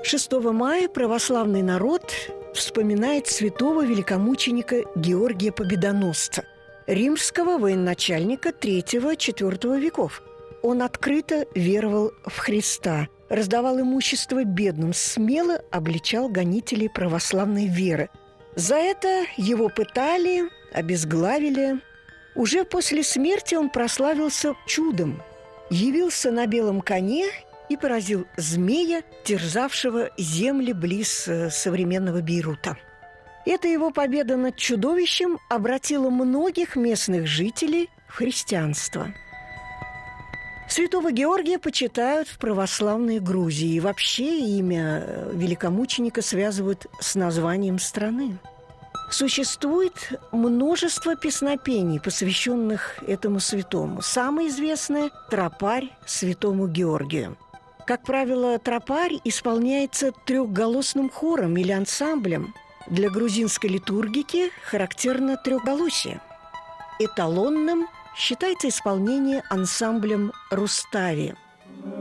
6 мая православный народ вспоминает святого великомученика Георгия Победоносца, римского военачальника III-IV веков. Он открыто веровал в Христа, раздавал имущество бедным, смело обличал гонителей православной веры. За это его пытали, обезглавили. Уже после смерти он прославился чудом. Явился на белом коне и поразил змея, терзавшего земли близ современного Бейрута. Эта его победа над чудовищем обратила многих местных жителей в христианство. Святого Георгия почитают в православной Грузии. И вообще имя великомученика связывают с названием страны. Существует множество песнопений, посвященных этому святому. Самое известное – «Тропарь святому Георгию». Как правило, тропарь исполняется трехголосным хором или ансамблем. Для грузинской литургики характерно трехголосие. Эталонным считается исполнение ансамблем «Рустави».